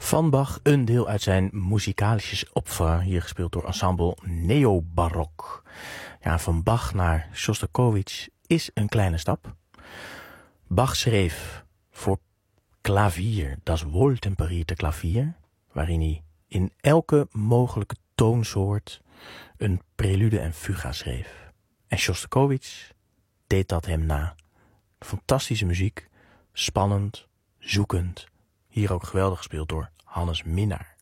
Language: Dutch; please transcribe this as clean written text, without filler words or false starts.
Van Bach, een deel uit zijn Musikalisches Opfer, hier gespeeld door ensemble Neobarok. Ja, van Bach naar Sjostakovich is een kleine stap. Bach schreef voor klavier, das wohltemperierte Klavier, waarin hij in elke mogelijke toonsoort een prelude en fuga schreef. En Sjostakovich deed dat hem na. Fantastische muziek, spannend, zoekend. Hier ook geweldig gespeeld door Hannes Minnaar.